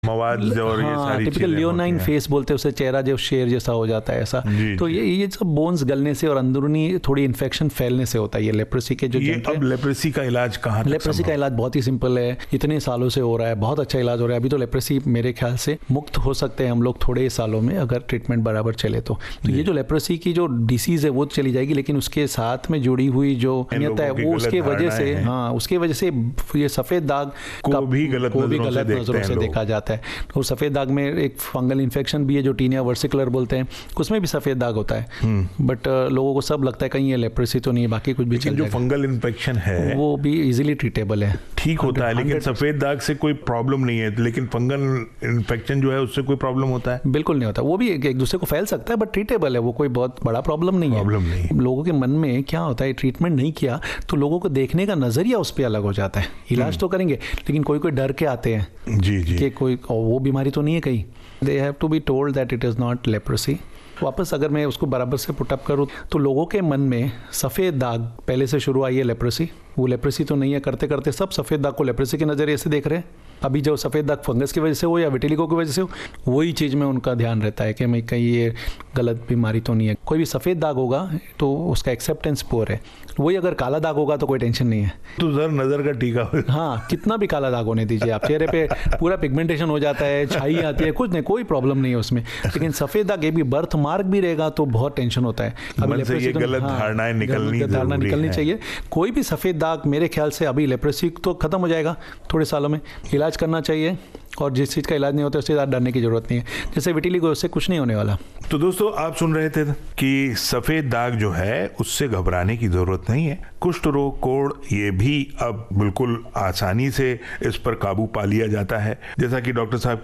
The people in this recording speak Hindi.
मवाद और ये सारी टिपिकल चीजें लियोनाइन होती हैं। फेस बोलते हैं उसे, चेहरा जो शेर जैसा हो जाता है ऐसा। तो जी। ये सब बोन्स गलने से और अंदरूनी थोड़ी इन्फेक्शन फैलने से होता है ये लेप्रेसी के जो ये जंतु अब लेप्रेसी का इलाज कहाँ तक लेप्रेसी का संभव? इलाज बहुत ही सिंपल है, इतने सालों से हो रहा है, बहुत अच्छा इलाज हो रहा है। अभी तो लेप्रेसी मेरे ख्याल से मुक्त हो सकते हैं हम लोग थोड़े सालों में, अगर ट्रीटमेंट बराबर चले तो ये जो लेप्रेसी की जो डिसीज है वो चली जाएगी, लेकिन उसके साथ में जुड़ी हुई जो मान्यता है वो उसके वजह से, हाँ उसके वजह से ये सफेद दाग को भी गलत नजरों से देखा जाता है। तो सफेद दाग में एक फंगल इन्फेक्शन भी है जो टीनिया वर्सिकुलर बोलते हैं, उसमें भी सफेद दाग होता है। बट लोगों को सब लगता है कहीं ये लेप्रेसी तो नहीं है, बाकी कुछ भी चल जो जाएगा। फंगल इन्फेक्शन है वो भी इजीली ट्रीटेबल है, ठीक होता है, लेकिन सफेद दाग से कोई प्रॉब्लम नहीं है, लेकिन फंगल इन्फेक्शन जो है उससे कोई प्रॉब्लम होता है? बिल्कुल नहीं होता। वो भी एक दूसरे को फैल सकता है बट ट्रीटेबल है, वो कोई बहुत बड़ा प्रॉब्लम नहीं है। लोगों के मन में क्या होता है, ट्रीटमेंट नहीं किया तो लोगों को देखने का नजरिया उस पर अलग हो जाता है। इलाज तो करेंगे लेकिन कोई डर के आते हैं जी कि कोई वो बीमारी तो नहीं है कहीं। They have to be told that it is not leprosy. वापस अगर मैं उसको बराबर से पुटअप करूँ तो लोगों के मन में सफ़ेद दाग पहले से शुरू आई है लेप्रेसी, वो लेप्रेसी तो नहीं है, करते करते सब सफ़ेद दाग को लेप्रेसी के नज़रिए से देख रहे हैं। अभी जो सफ़ेद दाग फंगस की वजह से हो या विटिलिगो की वजह से हो, वही चीज़ में उनका ध्यान रहता है कि मैं कहीं ये गलत बीमारी तो नहीं है। कोई भी सफ़ेद दाग होगा तो उसका एक्सेप्टेंस पुअर है, वही अगर काला दाग होगा तो कोई टेंशन नहीं है। तो सर नज़र का टीका हो, हाँ कितना भी काला दाग होने दीजिए आप, चेहरे पे पूरा पिगमेंटेशन हो जाता है, छाई आती है, कुछ नहीं, कोई प्रॉब्लम नहीं है उसमें। लेकिन सफ़ेद दाग ये भी बर्थ मार्क भी रहेगा तो बहुत टेंशन होता है। मन से ये गलत धारणाएं निकलनी चाहिए। कोई भी सफ़ेद दाग मेरे ख्याल से अभी लेप्रेसी तो खत्म हो जाएगा थोड़े सालों में, इलाज करना चाहिए, और जिस चीज़ का इलाज नहीं होता उससे ज़्यादा डरने की जरूरत नहीं है। जैसे विटिलिगो, उससे कुछ नहीं होने वाला। तो दोस्तों आप सुन रहे थे कि सफ़ेद दाग जो है उससे घबराने की ज़रूरत नहीं है। कुष्ठ रोग, कोढ़, ये भी अब बिल्कुल आसानी से इस पर काबू पा लिया जाता है। जैसा कि डॉक्टर साहब